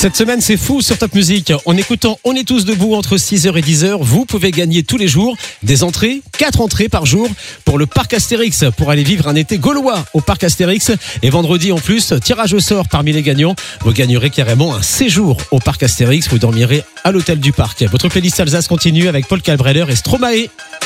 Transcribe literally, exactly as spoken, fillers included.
Cette semaine, c'est fou sur Top Music. En écoutant On est tous debout entre six heures et dix heures, vous pouvez gagner tous les jours des entrées, quatre entrées par jour pour le parc Astérix, pour aller vivre un été gaulois au parc Astérix. Et vendredi, en plus, tirage au sort parmi les gagnants. Vous gagnerez carrément un séjour au parc Astérix. Vous dormirez à l'hôtel du parc. Votre playlist Alsace continue avec Paul Kalbrenner et Stromae.